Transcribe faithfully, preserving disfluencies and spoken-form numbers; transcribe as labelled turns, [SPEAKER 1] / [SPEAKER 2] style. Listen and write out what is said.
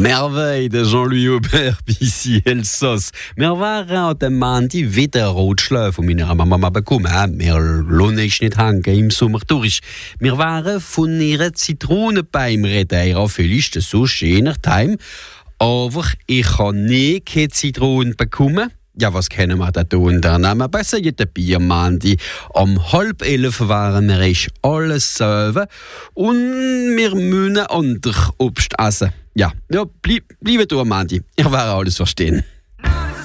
[SPEAKER 1] Merveille de Jean-Louis Aubert, ici Elsass. Wir waren an dem Montag wieder Rotschläufe von meiner Mama bekommen. Wir lassen uns nicht hängen im Sommer durch. Wir waren von ihrer Zitrone beim Reden. Auf ist das so schöner Time. Aber ich habe nie keine Zitrone bekommen. Ja, was können wir da unternehmen? Besser jeden Biermandi. Um halb elf waren wir echt alles selber und wir müssen andere Obst essen. Ja, ja bleib, bleib du, Mandi. Ich werde alles verstehen.